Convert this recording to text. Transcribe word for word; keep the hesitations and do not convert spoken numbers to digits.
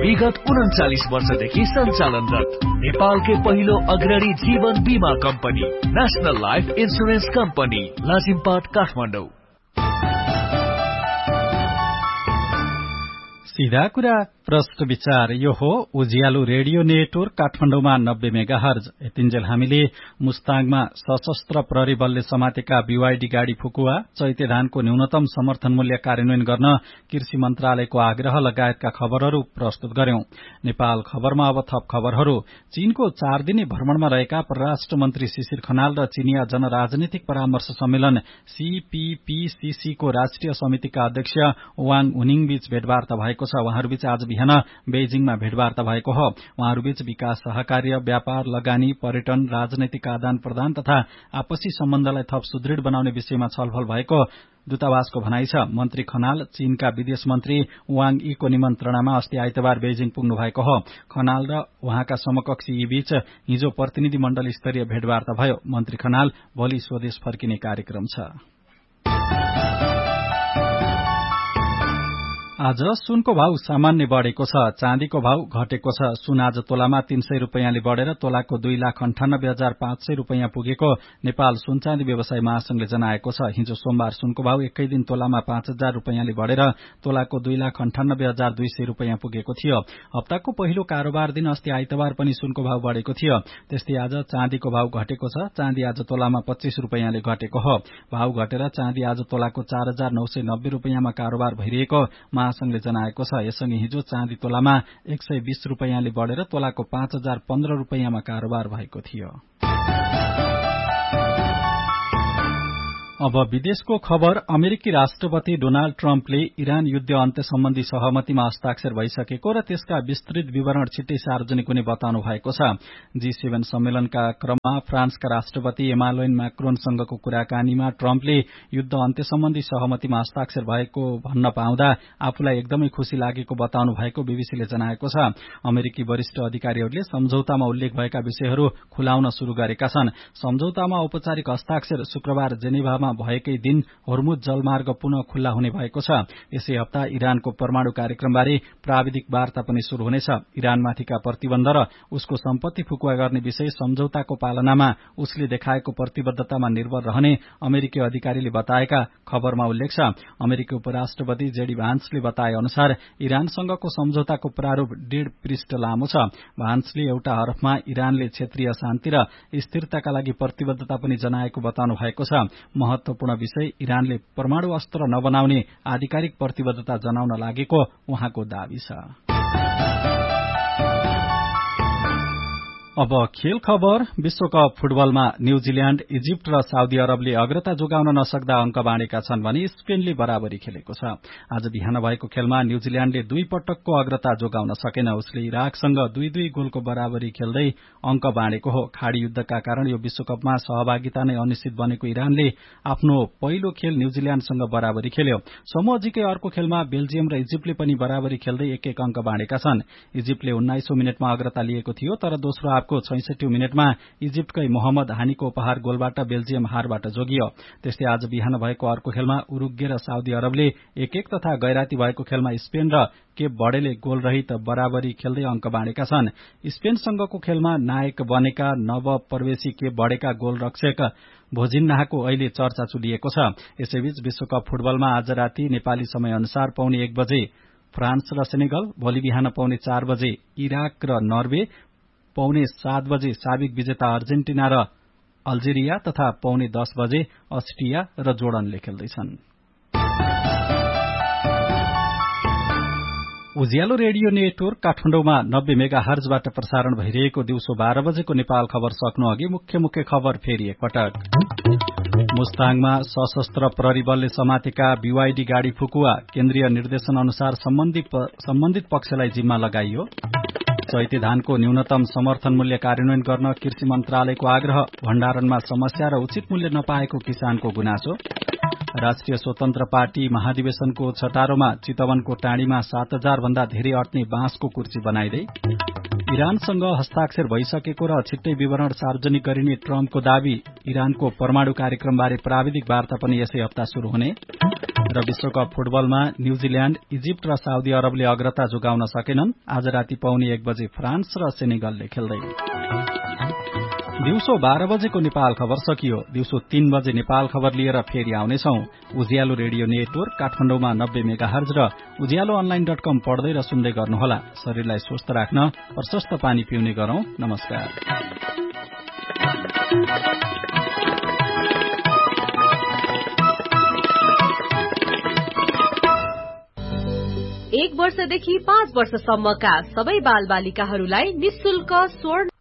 विगत उन्चालिस वर्षदेखि सञ्चालनरत नेपालकै पहिलो अग्रणी जीवन बीमा company national life insurance company Lazimpat Kathmandu. सीधा कुरा प्रश्न विचार यो हो उज्यालो रेडियो नेटवर्क काठमाडौँमा नब्बे मेगा हर्ज। यतिन्जेल हामीले मुस्ताङमा सशस्त्र प्रहरी बलले समातेका बीवाईडी गाड़ी फुकुवा, चैते धानको न्यूनतम समर्थन मूल्य कार्यान्वयन गर्न कृषि मन्त्रालयको आग्रह लगायतका खबरहरू प्रस्तुत गर्यौं। नेपाल खबरमा अब थप खबरहरू। चीनको चार दिने भ्रमणमा रहेका परराष्ट्र मन्त्री शिशिर खनाल र चीनिया जनराजनीतिक परामर्श सम्मेलन सीपीपीसीसी को राष्ट्रिय समितिका अध्यक्ष वाङ उनिङ बीच भेटवार्ता भएको छ। उहाँहरूबीच आज बिहान बेजिङमा भेटवार्ता भएको हो। उहाँहरूबीच विकास सहकार्य, व्यापार, लगानी, पर्यटन, राजनैतिक आदान प्रदान तथा आपसी सम्बन्धलाई थप सुदृढ़ बनाउने विषयमा छलफल भएको दूतावासको भनाइ छ। मन्त्री खनाल चीनका विदेश मन्त्री वाङ यीको निमन्त्रणामा अस्ति आइतबार बेजिङ पुग्नु भएको हो। खनाल र उहाँका समकक्षी बीच हिजो प्रतिनिधि मण्डल स्तरीय भेटवार्ता भयो। मन्त्री खनाल भोलि स्वदेश फर्किने कार्यक्रम छ। आज सुनको भाव सामान्य बढ़ेको छ। चाँदीको भाव घटेको छ। सुन आज तोलामा तीन सय रूपियाँले बढ़ेर तोलाको दुई लाख अन्ठानब्बे हजार पाँच सय रूपियाँ पुगेको नेपाल सुनचाँदी व्यवसाय महासंघले जनाएको छ। हिजो सोमबार सुनको भाव एकै दिन तोलामा पाँच हजार रूपियाँले बढ़ेर तोलाको दुई लाख अन्ठानब्बे हजार दुई सय रूपियाँ पुगेको थियो। हप्ताको पहिलो कारोबार दिन अस्ति आइतबार पनि सुनको भाव बढ़ेको थियो। त्यस्तै आज चाँदीको भाव घटेको छ। चाँदी आज तोलामा पच्चीस रूपियाँले घटेको हो। भाव घटेर चाँदी आज तोलाको चार हजार नौ सय नब्बे रूपियाँमा कारोबार भइरहेको महासंघले जनाएको छ। यससँगै हिजो चाँदी तोलामा एक सय बीस रूपियाँले बढ़ेर तोलाको पाँच हजार पन्ध्र रूपियाँमा कारोबार भएको थियो। अब विदेशको खबर। अमेरिकी राष्ट्रपति डोनाल्ड ट्रम्पले इरान युद्ध अन्त्य सम्बन्धी सहमतिमा हस्ताक्षर भइसकेको र त्यसका विस्तृत विवरण छिट्टै सार्वजनिक हुने बताउनु भएको छ। जी सेभेन सम्मेलनका क्रममा फ्रान्सका राष्ट्रपति एमानुएल मैक्रोनसँगको कुराकानीमा ट्रम्पले युद्ध अन्त्य सम्बन्धी सहमतिमा हस्ताक्षर भएको भन्न पाउँदा आफूलाई एकदमै खुशी लागेको बताउनु भएको बीबीसीले जनाएको छ। अमेरिकी वरिष्ठ अधिकारीहरूले सम्झौतामा उल्लेख भएका विषयहरू खुलाउन शुरू गरेका छन्। सम्झौतामा औपचारिक हस्ताक्षर शुक्रबार जेनेभामा भएकै दिन होर्मुज जलमार्ग पुनः खुल्ला हुने भएको छ। यसै हप्ता इरानको परमाणु कार्यक्रमबारे प्राविधिक वार्ता पनि शुरू हुनेछ। इरानमाथिका प्रतिबन्ध र उसको सम्पत्ति फुकुवा गर्ने विषय सम्झौताको पालनामा उसले देखाएको प्रतिबद्धतामा निर्भर रहने अमेरिकी अधिकारीले बताएका खबरमा उल्लेख छ। अमेरिकी उपराष्ट्रपति जेडी भान्सले बताए अनुसार इरानसँगको सम्झौताको प्रारूप डेढ पृष्ठ लामो छ। भान्सले एउटा हरफमा इरानले क्षेत्रीय शान्ति र स्थिरताका लागि प्रतिबद्धता पनि जनाएको बताउनु भएको छ। महत्वपूर्ण विषय इरानले परमाणु अस्त्र नबनाउने आधिकारिक प्रतिबद्धता जनाउन लागेको उहाँको दावी छ। अब खेल खबर। विश्वकप फुटबलमा न्यूजील्याण्ड, इजिप्ट र साउदी अरबले अग्रता जोगाउन नसक्दा अंक बाँडेका छन् भने स्पेनले बराबरी खेलेको छ। आज बिहान भएको खेलमा न्यूजील्याण्डले दुई पटकको अग्रता जोगाउन सकेन। उसले इराकसँग दुई दुई गोलको बराबरी खेल्दै अंक बाँडेको हो। खाड़ी युद्धका कारण यो विश्वकपमा सहभागिता नै अनिश्चित बनेको इरानले आफ्नो पहिलो खेल न्यूजील्याण्डसँग बराबरी खेल्यो। समूह जीकै अर्को खेलमा बेल्जियम र इजिप्टले पनि बराबरी खेल्दै एक एक अंक बाँडेका छन्। इजिप्टले उन्नाइसौं मिनटमा अग्रता लिएको थियो, तर दोस्रो को छैसठी मिनटमा इजिप्टकै मोहम्मद हानीको उपहार गोलबाट बेल्जियम हारबाट जोगियो। त्यस्तै आज बिहान भएको अर्को खेलमा उरुग्वे र साउदी अरबले एक एक तथा गैराती भएको खेलमा स्पेन र केप बर्डेले गोल रहित बराबरी खेल्दै अंक बाँडेका छन्। स्पेनसँगको खेलमा नायक बनेका नवप्रवेशी केप बर्डेका गोल रक्षक भोजिन्नाहको अहिले चर्चा चुलिएको छ। यसैबीच विश्वकप फुटबलमा आज राति नेपाली समय अनुसार पौने एक बजे फ्रान्स र सेनेगल, भोलि बिहान पौने चार बजे इराक र नर्वे, पौने सात बजे साबिक विजेता अर्जेन्टिना र अल्जेरिया तथा पौने दस बजे अस्ट्रिया र जोर्डनले खेल्दैछन्। उज्यालो रेडियो नेटवर्क काठमाडौँमा नब्बे मेगा हर्जबाट प्रसारण भइरहेको दिउँसो बाह्र बजेको नेपाल खबर सक्नु अघि मुख्य मुख्य खबर फेरि एकपटक। मुस्ताङमा सशस्त्र प्रहरी बलले समातेका बीवाईडी गाड़ी फुकुवा केन्द्रीय निर्देशन अनुसार सम्बन्धित पक्षलाई जिम्मा लगाइयो। चैते धानको न्यूनतम समर्थन मूल्य कार्यान्वयन गर्न कृषि मन्त्रालयको आग्रह। भण्डारणमा समस्या र उचित मूल्य नपाएको किसानको गुनासो। राष्ट्रिय स्वतन्त्र पार्टी महाधिवेशनको छटारोमा चितवनको टाँडीमा सात हजार भन्दा धेरै अट्ने बाँसको कुर्सी बनाइदै। इरानसँग हस्ताक्षर भइसकेको र छिट्टै विवरण सार्वजनिक गरिने ट्रम्पको दावी। इरानको परमाणु कार्यक्रमबारे प्राविधिक वार्ता पनि यसै हप्ता शुरू हुने। र विश्वकप फुटबलमा न्यूजील्याण्ड, इजिप्ट र साउदी अरबले अग्रता जोगाउन सकेनन्। आज राति पाउने एक बजे फ्रान्स र सेनेगलले खेल्दै। दिउँसो बाह्र बजेको नेपाल खबर सकियो। दिउँसो तीन बजे नेपाल खबर लिएर फेरि आउनेछौ। उज्यालो रेडियो नेटवर्क काठमाडौँमा नब्बे मेगा हर्ज र उज्यालो अनलाइन डट कम पढ्दै र सुन्दै गर्नुहोला। शरीरलाई स्वस्थ राख्न प्रशस्त पानी पिउने गरौं। नमस्कार। एक वर्षदेखि पाँच वर्षसम्मका सबै बाल बालिकाहरूलाई निशुल्क स्वर्ण